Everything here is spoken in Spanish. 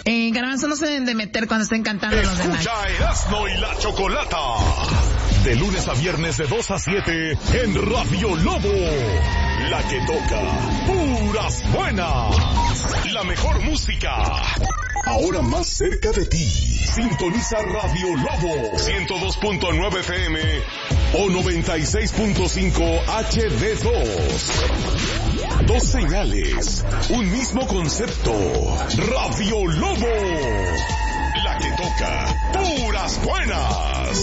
Garbanzo, no se deben de meter cuando estén cantando los demás. Escucha Erasmo y la Chocolata. De lunes a viernes de 2 a 7 en Radio Lobo. La que toca puras buenas. La mejor música. Ahora más cerca de ti. Sintoniza Radio Lobo 102.9 FM o 96.5 HD2. Dos señales, un mismo concepto. Radio Lobo. La que toca puras buenas.